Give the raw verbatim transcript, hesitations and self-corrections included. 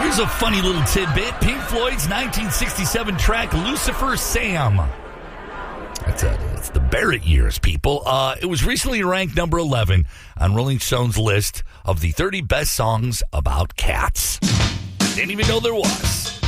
Here's a funny little tidbit. Pink Floyd's nineteen sixty-seven track, Lucifer Sam. That's it. It's the Barrett years, people. Uh, it was recently ranked number eleven on Rolling Stone's list of the thirty best songs about cats. Didn't even know there was.